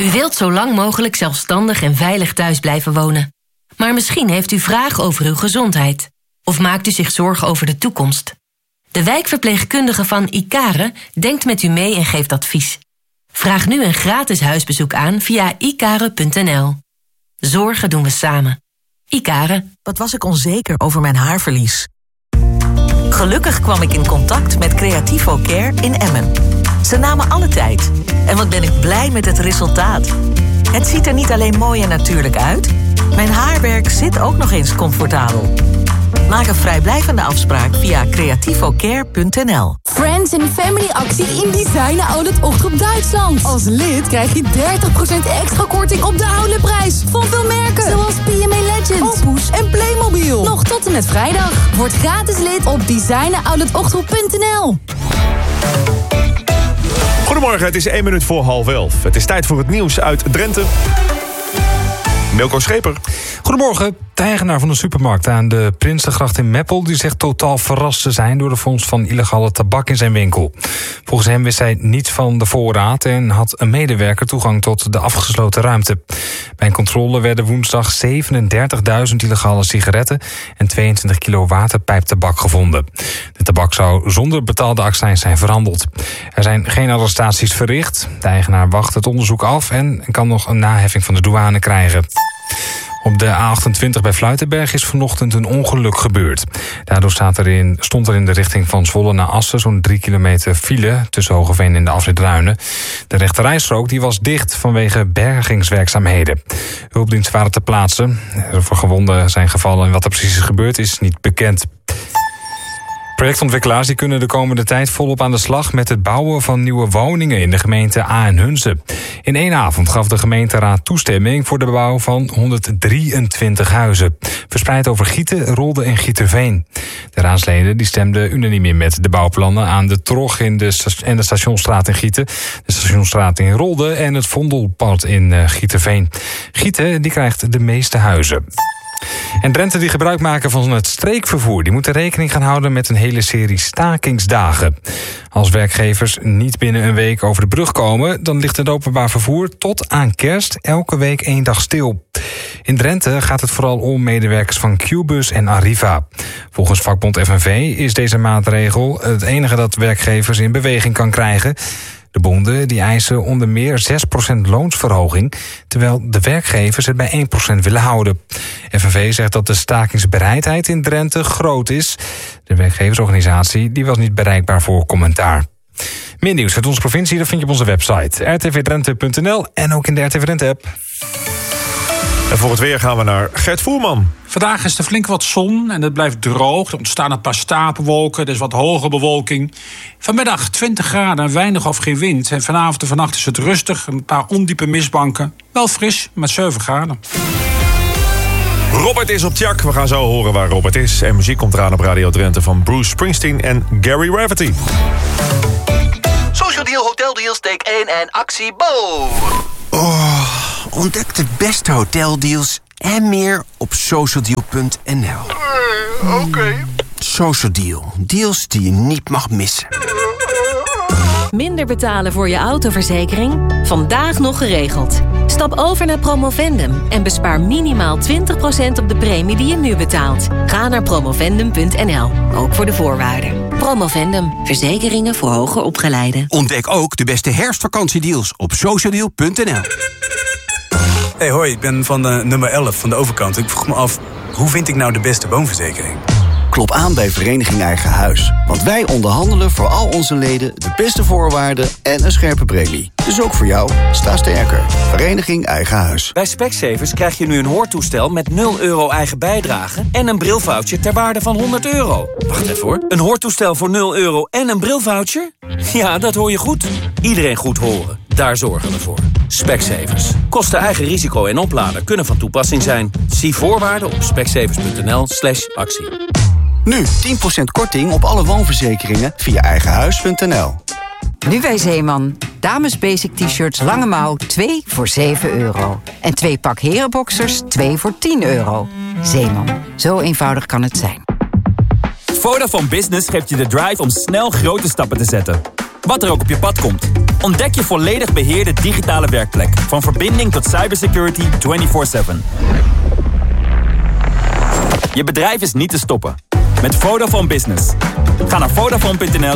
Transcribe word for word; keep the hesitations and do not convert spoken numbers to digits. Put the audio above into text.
U wilt zo lang mogelijk zelfstandig en veilig thuis blijven wonen. Maar misschien heeft u vragen over uw gezondheid. Of maakt u zich zorgen over de toekomst. De wijkverpleegkundige van Icare denkt met u mee en geeft advies. Vraag nu een gratis huisbezoek aan via icare punt n l. Zorgen doen we samen. Icare. Wat was ik onzeker over mijn haarverlies? Gelukkig kwam ik in contact met Creativo Care in Emmen. Ze namen alle tijd. En wat ben ik blij met het resultaat. Het ziet er niet alleen mooi en natuurlijk uit. Mijn haarwerk zit ook nog eens comfortabel. Maak een vrijblijvende afspraak via creativocare punt n l. Friends en Family actie in Designer Outlet Ochtrop Duitsland. Als lid krijg je dertig procent extra korting op de outletprijs. Van veel merken, zoals P M A Legends, Opus en Playmobil. Nog tot en met vrijdag. Word gratis lid op designer outlet ochtrop punt n l. Goedemorgen, het is één minuut voor half elf. Het is tijd voor het nieuws uit Drenthe. Milko Scheper. Goedemorgen. De eigenaar van de supermarkt aan de Prinsengracht in Meppel die zegt totaal verrast te zijn door de vondst van illegale tabak in zijn winkel. Volgens hem wist hij niets van de voorraad en had een medewerker toegang tot de afgesloten ruimte. Bij een controle werden woensdag zevenendertigduizend illegale sigaretten en tweeëntwintig kilo waterpijptabak gevonden. De tabak zou zonder betaalde accijns zijn verhandeld. Er zijn geen arrestaties verricht. De eigenaar wacht het onderzoek af en kan nog een naheffing van de douane krijgen. Op de A achtentwintig bij Fluitenberg is vanochtend een ongeluk gebeurd. Daardoor staat er in, stond er in de richting van Zwolle naar Assen zo'n drie kilometer file tussen Hogeveen en de afrit Ruinen. De rechterrijstrook die was dicht vanwege bergingswerkzaamheden. Hulpdiensten waren ter plaatse. Er voor gewonden zijn gevallen en wat er precies is gebeurd is niet bekend. Projectontwikkelaars die kunnen de komende tijd volop aan de slag met het bouwen van nieuwe woningen in de gemeente Aa en Hunze. In één avond gaf de gemeenteraad toestemming voor de bouw van honderddrieëntwintig huizen, verspreid over Gieten, Rolde en Gieterveen. De raadsleden die stemden unaniem in met de bouwplannen aan de Trog in de en de Stationsstraat in Gieten, de Stationsstraat in Rolde en het Vondelpad in Gieterveen. Gieten die krijgt de meeste huizen. En Drenthe die gebruik maken van het streekvervoer, die moeten rekening gaan houden met een hele serie stakingsdagen. Als werkgevers niet binnen een week over de brug komen, dan ligt het openbaar vervoer tot aan kerst elke week één dag stil. In Drenthe gaat het vooral om medewerkers van Qbus en Arriva. Volgens vakbond F N V is deze maatregel het enige dat werkgevers in beweging kan krijgen. De bonden die eisen onder meer zes procent loonsverhoging, terwijl de werkgevers het bij één procent willen houden. F N V zegt dat de stakingsbereidheid in Drenthe groot is. De werkgeversorganisatie die was niet bereikbaar voor commentaar. Meer nieuws uit onze provincie, dat vind je op onze website r t v drenthe punt n l en ook in de R T V Drenthe app. En voor het weer gaan we naar Gert Voerman. Vandaag is er flink wat zon en het blijft droog. Er ontstaan een paar stapelwolken, er is wat hoge bewolking. Vanmiddag twintig graden en weinig of geen wind. En vanavond en vannacht is het rustig, een paar ondiepe mistbanken. Wel fris, met zeven graden. Robert is op Tjak. We gaan zo horen waar Robert is. En muziek komt eraan op Radio Drenthe van Bruce Springsteen en Gary Rafferty. Social Deal Hotel Deals, take één en actie Bo. Oh, ontdek de beste hoteldeals en meer op social deal punt n l. Uh, Oké. Okay. Social Deal. Deals die je niet mag missen. Minder betalen voor je autoverzekering? Vandaag nog geregeld. Stap over naar Promovendum en bespaar minimaal twintig procent op de premie die je nu betaalt. Ga naar promovendum punt n l, ook voor de voorwaarden. Promovendum, verzekeringen voor hoger opgeleiden. Ontdek ook de beste herfstvakantiedeals op social deal punt n l. Hey, hoi, ik ben van de nummer elf van de overkant. Ik vroeg me af, hoe vind ik nou de beste woonverzekering? Klop aan bij Vereniging Eigen Huis. Want wij onderhandelen voor al onze leden de beste voorwaarden en een scherpe premie. Dus ook voor jou, sta sterker. Vereniging Eigen Huis. Bij Specsavers krijg je nu een hoortoestel met nul euro eigen bijdrage en een brilvoucher ter waarde van honderd euro. Wacht even hoor. Een hoortoestel voor nul euro en een brilvoucher? Ja, dat hoor je goed. Iedereen goed horen. Daar zorgen we voor. Specsavers. Kosten eigen risico en opladen kunnen van toepassing zijn. Zie voorwaarden op specsavers punt n l slash actie. Nu tien procent korting op alle woonverzekeringen via eigenhuis punt n l. Nu bij Zeeman. Dames basic t-shirts lange mouw twee voor zeven euro. En twee pak herenboxers twee voor tien euro. Zeeman. Zo eenvoudig kan het zijn. Vodafone Business geeft je de drive om snel grote stappen te zetten. Wat er ook op je pad komt. Ontdek je volledig beheerde digitale werkplek. Van verbinding tot cybersecurity vierentwintig zeven. Je bedrijf is niet te stoppen. Met Vodafone Business. Ga naar Vodafone punt n l